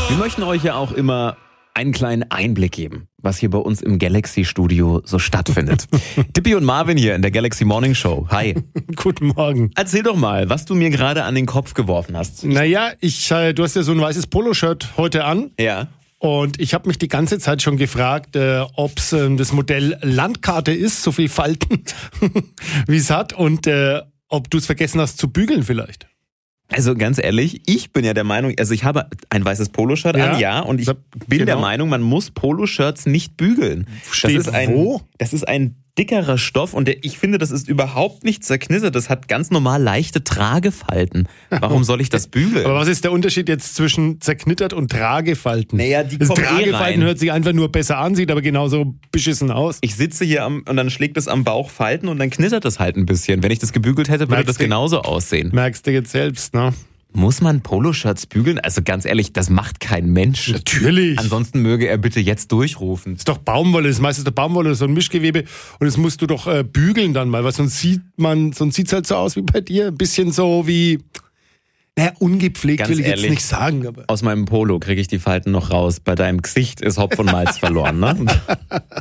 Wir möchten euch ja auch immer einen kleinen Einblick geben, was hier bei uns im Galaxy-Studio so stattfindet. Dippy und Marvin hier in der Galaxy Morning Show. Hi. Guten Morgen. Erzähl doch mal, was du mir gerade an den Kopf geworfen hast. Naja, du hast ja so ein weißes Poloshirt heute an. Ja. Und ich habe mich die ganze Zeit schon gefragt, ob es das Modell Landkarte ist, so viel Falten, wie es hat. Und ob du es vergessen hast zu bügeln vielleicht. Also ganz ehrlich, ich bin ja der Meinung, also ich habe ein weißes Poloshirt an, ja, und ich bin der Meinung, man muss Poloshirts nicht bügeln. Wo? Das ist ein dickerer Stoff und ich finde, das ist überhaupt nicht zerknittert. Das hat ganz normal leichte Tragefalten. Warum soll ich das bügeln? Aber was ist der Unterschied jetzt zwischen zerknittert und Tragefalten? Naja, die das kommen Tragefalten rein. hört sich einfach nur besser an, sieht aber genauso beschissen aus. Ich sitze hier und dann schlägt es am Bauch Falten und dann knittert es halt ein bisschen. Wenn ich das gebügelt hätte, würde das genauso aussehen. Merkst du jetzt selbst, ne? Muss man Poloshirts bügeln? Also ganz ehrlich, das macht kein Mensch. Natürlich. Ansonsten möge er bitte jetzt durchrufen. Das ist doch Baumwolle, das ist meistens der Baumwolle, so ein Mischgewebe. Und das musst du doch bügeln dann mal, weil sonst sieht's halt so aus wie bei dir. Ein bisschen so wie, ungepflegt Ganz will ich ehrlich, jetzt nicht sagen. Aber aus meinem Polo kriege ich die Falten noch raus. Bei deinem Gesicht ist Hopf und Malz verloren, ne?